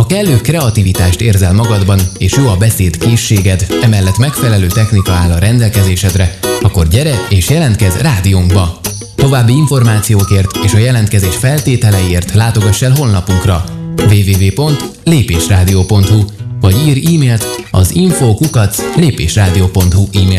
Ha kellő kreativitást érzel magadban, és jó a beszédkészséged, emellett megfelelő technika áll a rendelkezésedre, akkor gyere és jelentkezz rádiónkba! További információkért és a jelentkezés feltételeiért látogass el honlapunkra www.lépésradio.hu vagy írj e-mailt az info@lépésradio.hu e-mail